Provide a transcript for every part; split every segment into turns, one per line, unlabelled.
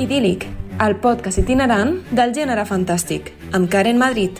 Idíl·lic, el podcast itinerant del gènere fantàstic, amb Karen Madrid.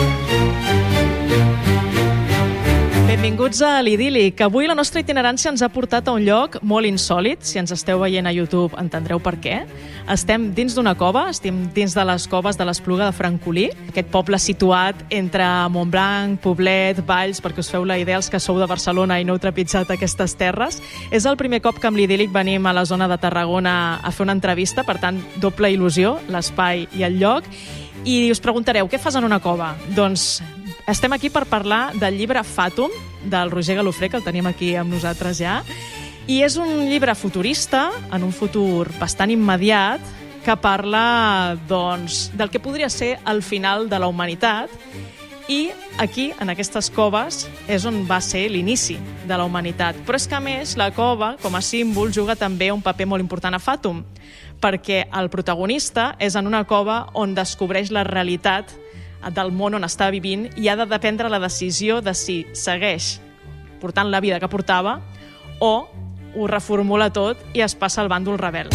Benvinguts a l'Idíl·lic. Avui la nostra itinerància ens ha portat a un lloc molt insòlit. Si ens esteu veient a YouTube entendreu per què. Estem dins d'una cova, estem dins de les coves de l'Espluga de Francolí, aquest poble situat entre Montblanc, Poblet, Valls, perquè us feu la idea els que sou de Barcelona i no heu trepitjat aquestes terres. És el primer cop que amb l'Idíl·lic venim a la zona de Tarragona a fer una entrevista, per tant, doble il·lusió, l'espai i el lloc. I us preguntareu, què fas en una cova? Doncs estem aquí per parlar del llibre Fàtum, del Roger Galofré, que el tenim aquí amb nosaltres ja. I és un llibre futurista, en un futur bastant immediat, que parla doncs, del que podria ser el final de la humanitat. I aquí, en aquestes coves, és on va ser l'inici de la humanitat. Però és que, a més, la cova, com a símbol, juga també un paper molt important a Fàtum, perquè el protagonista és en una cova on descobreix la realitat del món on està vivint i ha de prendre la decisió de si segueix portant la vida que portava o ho reformula tot i es passa al bàndol rebel.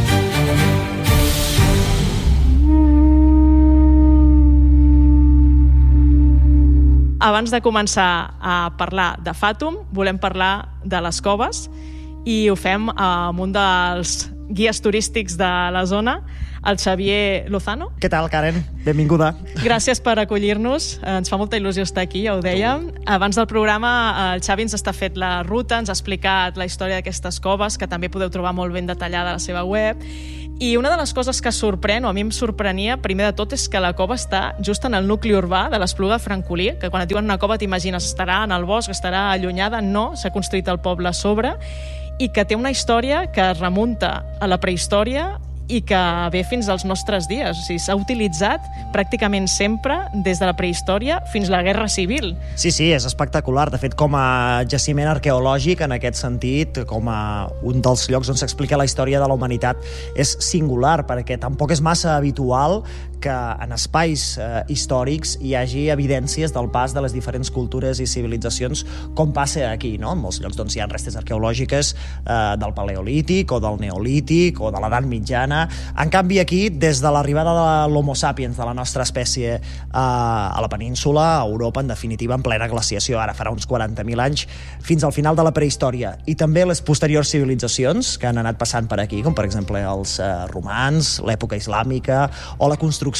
Abans de començar a parlar de Fàtum, volem parlar de les coves i ho fem amb un dels guies turístics de la zona, el Xavier Lozano.
Què tal, Karen? Benvinguda.
Gràcies per acollir-nos. Ens fa molta il·lusió estar aquí, ja ho dèiem. Abans del programa, el Xavi ens està fet la ruta, ens ha explicat la història d'aquestes coves, que també podeu trobar molt ben detallada a la seva web. I una de les coses que sorprèn, o a mi em sorprenia, primer de tot, és que la cova està just en el nucli urbà de l'Espluga de Francolí, que quan et diuen una cova t'imagines estarà en el bosc, estarà allunyada. No, s'ha construït el poble a sobre i que té una història que es remunta a la prehistòria i que ve fins als nostres dies. O sigui, s'ha utilitzat pràcticament sempre des de la prehistòria fins a la Guerra Civil.
Sí, és espectacular. De fet, com a jaciment arqueològic, en aquest sentit, com a un dels llocs on s'explica la història de la humanitat, és singular, perquè tampoc és massa habitual que en espais històrics hi hagi evidències del pas de les diferents cultures i civilitzacions, com passa aquí, no? En molts llocs doncs, hi ha restes arqueològiques del Paleolític o del Neolític o de l'Edat Mitjana. En canvi, aquí, des de l'arribada de l'Homo sapiens, de la nostra espècie a la península, a Europa, en definitiva, en plena glaciació, ara farà uns 40.000 anys, fins al final de la prehistòria, i també les posteriors civilitzacions que han anat passant per aquí, com per exemple els romans, l'època islàmica, o la construcció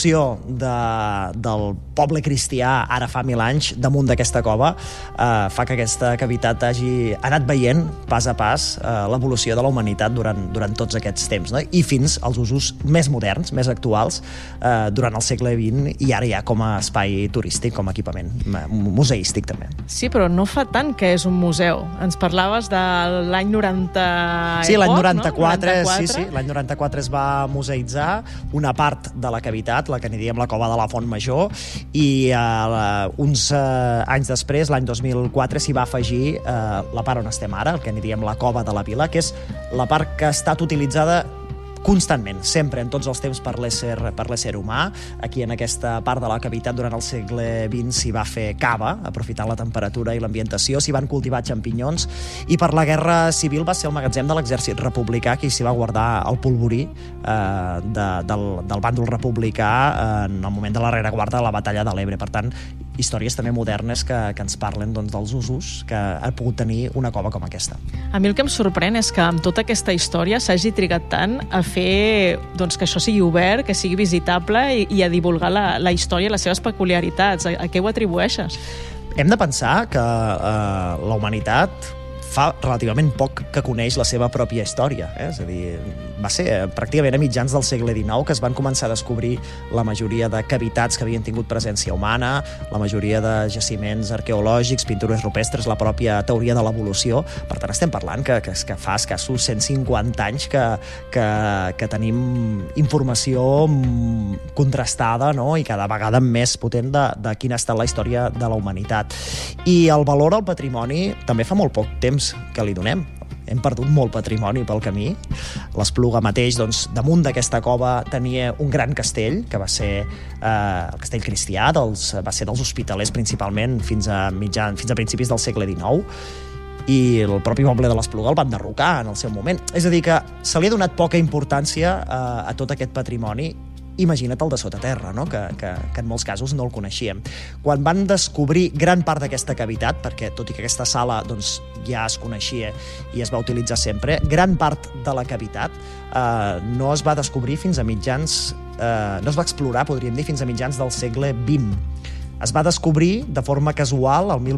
del poble cristià ara fa 1.000 anys damunt d'aquesta cova, fa que aquesta cavitat hagi anat veient pas a pas l'evolució de la humanitat durant tots aquests temps, no? I fins als usos més moderns, més actuals, durant el segle XX i ara ja com a espai turístic, com a equipament museístic també.
Sí, però no fa tant que és un museu. Ens parlaves de l'any 90
Sí, l'any
94,
no? Sí, l'any 94 es va museïtzar una part de la cavitat, la que n'hi diem la cova de la Font Major, i uns anys després, l'any 2004, s'hi va afegir la part on estem ara, el que n'hi diem la cova de la Vila, que és la part que ha estat utilitzada constantment, sempre, en tots els temps per l'ésser humà. Aquí en aquesta part de la cavitat durant el segle XX s'hi va fer cava, aprofitant la temperatura i l'ambientació, s'hi van cultivar xampinyons, i per la Guerra Civil va ser el magatzem de l'exèrcit republicà, que s'hi va guardar el polvorí del bàndol republicà en el moment de la rereguarda de la batalla de l'Ebre. Per tant, històries també modernes que ens parlen dels usos que ha pogut tenir una cova com aquesta.
A mi el que em sorprèn és que amb tota aquesta història s'hagi trigat tant a fer que això sigui obert, que sigui visitable i a divulgar la història i les seves peculiaritats. A què ho atribueixes?
Hem de pensar que la humanitat fa relativament poc que coneix la seva pròpia història. És a dir, va ser pràcticament a mitjans del segle XIX que es van començar a descobrir la majoria de cavitats que havien tingut presència humana, la majoria de jaciments arqueològics, pintures rupestres, la pròpia teoria de l'evolució. Per tant, estem parlant que fa escassos 150 anys que tenim informació contrastada, no? I cada vegada més potent de quina ha estat la història de la humanitat. I el valor al patrimoni també fa molt poc temps que li donem. Hem perdut molt patrimoni pel camí. L'Espluga mateix, damunt d'aquesta cova tenia un gran castell, que va ser el castell cristià, va ser dels hospitalers principalment fins a principis del segle XIX. i el propi poble de l'Espluga el van derrocar en el seu moment. És a dir, que se li ha donat poca importància a tot aquest patrimoni. Imagina't el de sota terra, no? que en molts casos no el coneixíem. Quan van descobrir gran part d'aquesta cavitat, perquè tot i que aquesta sala doncs, ja es coneixia i es va utilitzar sempre, gran part de la cavitat no es va descobrir fins a mitjans... no es va explorar, podríem dir, fins a mitjans del segle XX. Es va descobrir de forma casual el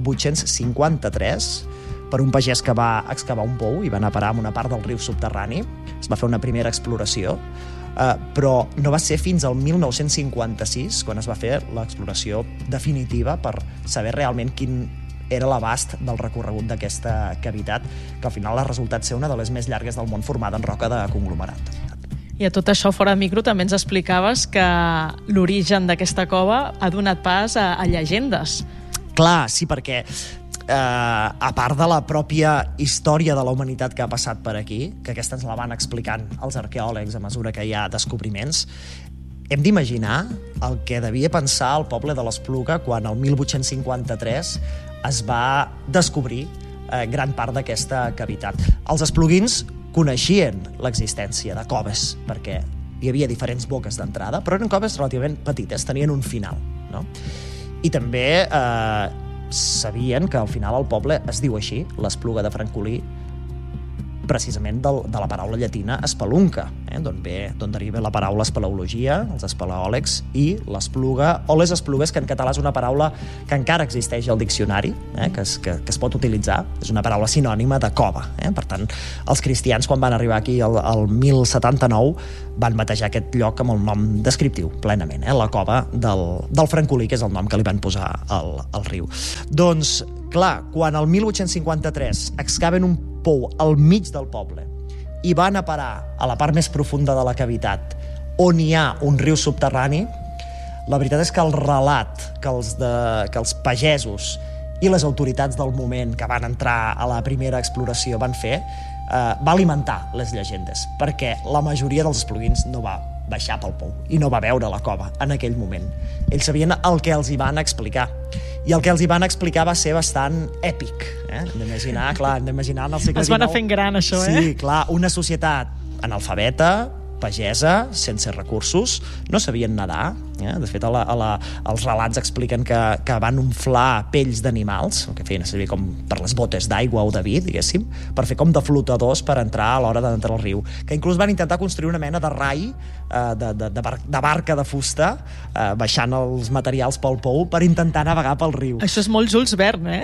1853 per un pagès que va excavar un pou i va anar a parar en una part del riu subterrani. Es va fer una primera exploració, però no va ser fins al 1956 quan es va fer l'exploració definitiva per saber realment quin era l'abast del recorregut d'aquesta cavitat, que al final ha resultat ser una de les més llargues del món, formada en roca de conglomerat.
I a tot això, fora de micro, també ens explicaves que l'origen d'aquesta cova ha donat pas a llegendes.
Clar, sí, perquè a part de la pròpia història de la humanitat que ha passat per aquí, que aquesta ens la van explicant els arqueòlegs a mesura que hi ha descobriments, hem d'imaginar el que devia pensar el poble de l'Espluga quan el 1853 es va descobrir gran part d'aquesta cavitat. Els espluguins coneixien l'existència de coves, perquè hi havia diferents boques d'entrada, però eren coves relativament petites, tenien un final, no? I també sabien que al final el poble es diu així, l'Espluga de Francolí, precisament de la paraula llatina espelunca, d'on deriva la paraula espeleologia, els espeleòlegs, i l'espluga, o les esplugues, que en català és una paraula que encara existeix al diccionari, que es pot utilitzar, és una paraula sinònima de cova. Per tant, els cristians, quan van arribar aquí al 1079, van batejar aquest lloc amb el nom descriptiu, plenament, la cova del Francolí, que és el nom que li van posar al riu. Doncs, clar, quan el 1853 excaven un pou al mig del poble i van a parar a la part més profunda de la cavitat on hi ha un riu subterrani, la veritat és que el relat que els pagesos i les autoritats del moment que van entrar a la primera exploració van fer va alimentar les llegendes, perquè la majoria dels espluguins no va baixar pel pou i no va veure la cova en aquell moment. Ells sabien el que els hi van explicar, i el que els hi van explicar va ser bastant èpic. Hem d'imaginar en el segle XIX...
Es va anar fent gran, això,
Sí, clar, una societat analfabeta, pagesa, sense recursos, no sabien nedar. De fet, els relats expliquen que van unflar pells d'animals, que feien servir com per les botes d'aigua o de vi, diguéssim, per fer com de flotadors per entrar a l'hora d'entrar al riu. Que inclús van intentar construir una mena de rai, de barca de fusta, baixant els materials pel pou per intentar navegar pel riu.
Això és molt Jules Verne,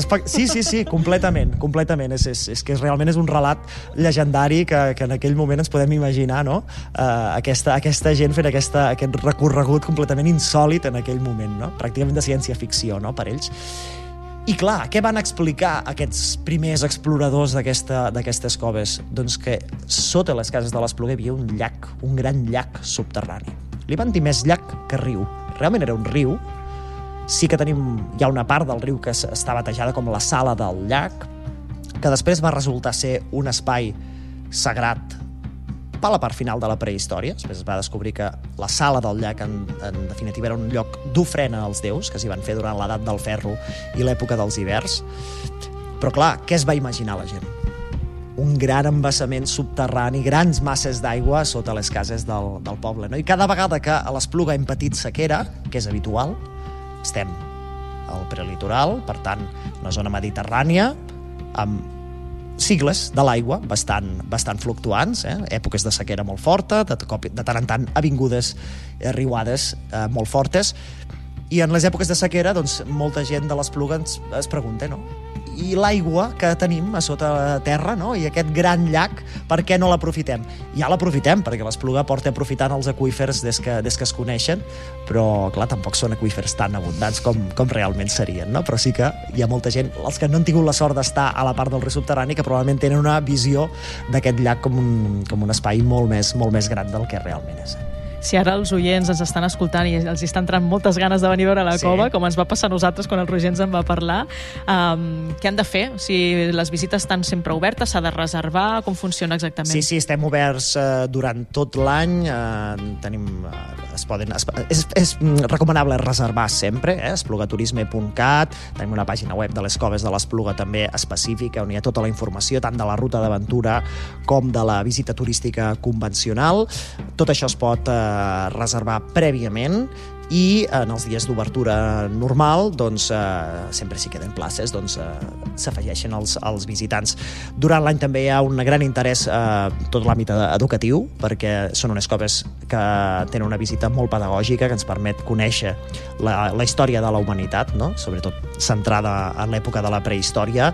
Sí, completament. És que realment és un relat llegendari que en aquell moment ens podem imaginar, no? Aquesta gent fent aquest recorregut completament insòlit en aquell moment, no? Pràcticament de ciència-ficció, no? Per ells. I clar, què van explicar aquests primers exploradors d'aquestes coves? Doncs que sota les cases de l'Espluga hi havia un llac, un gran llac subterrani. Li van dir més llac que riu. Realment era un riu. Sí que hi ha una part del riu que està batejada com la sala del llac, que després va resultar ser un espai sagrat a la part final de la prehistòria. Després es va descobrir que la sala del llac, en definitiva, era un lloc d'ofrena als déus, que s'hi van fer durant l'edat del ferro i l'època dels hiverns. Però, clar, què es va imaginar la gent? Un gran embassament subterrani, grans masses d'aigua sota les cases del poble. No? I cada vegada que a l'Espluga hem patit sequera, que és habitual, estem al prelitoral, per tant, una zona mediterrània, amb cicles de l'aigua bastant fluctuants, èpoques de sequera molt forta, de tant en tant avingudes, riuades molt fortes, i en les èpoques de sequera doncs, molta gent de l'Espluga es pregunta, no? I l'aigua que tenim a sota terra, no? I aquest gran llac, per què no l'aprofitem? Ja l'aprofitem, perquè l'Espluga porta aprofitant els aqüífers des que es coneixen, però, clar, tampoc són aqüífers tan abundants com realment serien, no? Però sí que hi ha molta gent, els que no han tingut la sort d'estar a la part del riu subterrani, que probablement tenen una visió d'aquest llac com un espai molt més gran del que realment és.
Si ara els oients ens estan escoltant i els estan entrant moltes ganes de venir a veure la cova, com ens va passar a nosaltres quan el Roger ens en va parlar, què han de fer? Si les visites estan sempre obertes, s'ha de reservar, com funciona exactament?
Sí, estem oberts durant tot l'any, tenim és recomanable reservar sempre, esplugaturisme.cat. Tenim una pàgina web de les coves de l'Espluga també específica, on hi ha tota la informació, tant de la ruta d'aventura com de la visita turística convencional. Tot això es pot reservar prèviament, i en els dies d'obertura normal doncs, sempre s'hi queden places, doncs s'afegeixen els visitants. Durant l'any també hi ha un gran interès tot l'àmbit educatiu, perquè són unes coves que tenen una visita molt pedagògica que ens permet conèixer la història de la humanitat, no? Sobretot centrada en l'època de la prehistòria,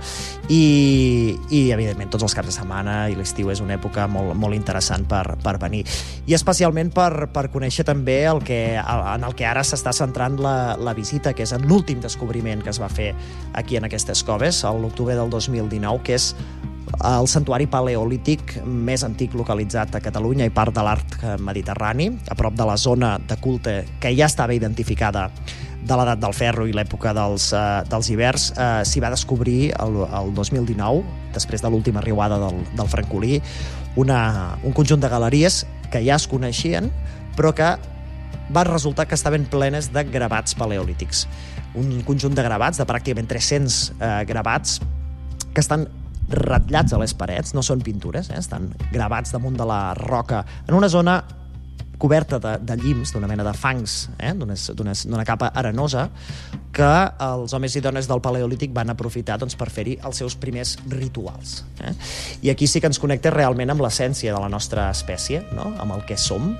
i evidentment tots els caps de setmana i l'estiu és una època molt interessant per venir, i especialment per conèixer també en el que ara s'està centrant la visita, que és en l'últim descobriment que es va fer aquí en aquestes coves, a l'octubre del 2019, que és el santuari paleolític més antic localitzat a Catalunya i part de l'arc mediterrani, a prop de la zona de culte que ja estava identificada de l'edat del ferro i l'època dels hiverns. S'hi va descobrir el 2019, després de l'última riuada del francolí, un conjunt de galeries que ja es coneixien, però que va resultar que estaven plenes de gravats paleolítics. Un conjunt de gravats, de pràcticament 300 gravats, que estan ratllats a les parets, no són pintures, estan gravats damunt de la roca, en una zona coberta de llims, d'una mena de fangs, d'una capa arenosa, que els homes i dones del Paleolític van aprofitar per fer-hi els seus primers rituals. I aquí sí que ens connecta realment amb l'essència de la nostra espècie, no? Amb el que som,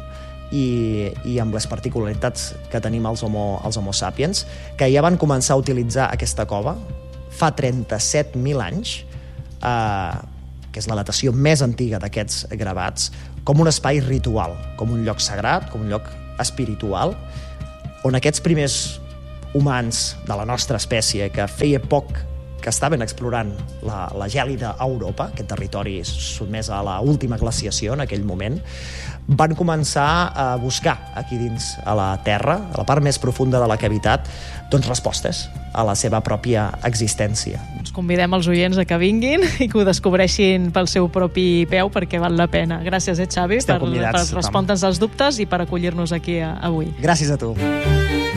i amb les particularitats que tenim els homo sapiens, que ja van començar a utilitzar aquesta cova fa 37.000 anys, que és la datació més antiga d'aquests gravats, com un espai ritual, com un lloc sagrat, com un lloc espiritual, on aquests primers humans de la nostra espècie, que feia poc que estaven explorant la gèlida Europa, aquest territori sotmès a l'última glaciació en aquell moment, van començar a buscar aquí dins a la Terra, a la part més profunda de la cavitat, doncs respostes a la seva pròpia existència.
Ens convidem els oients a que vinguin i que ho descobreixin pel seu propi peu, perquè val la pena. Gràcies, Xavi, per respondre'ns els dubtes i per acollir-nos aquí avui.
Gràcies a tu.